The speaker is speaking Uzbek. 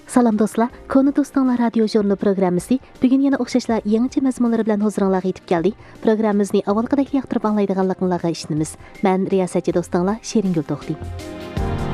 Salam dostlar, Konu Dostlar radio jurnu programmasi bugun yana o'xshashlar yangicha mazmunlar bilan huzuringizga yetib keldi. Programmamizni avvalgidek yoqtirib anglaydiganliginizga ishonamiz. Men riyosatchi do'stinglar Sheringul To'xti.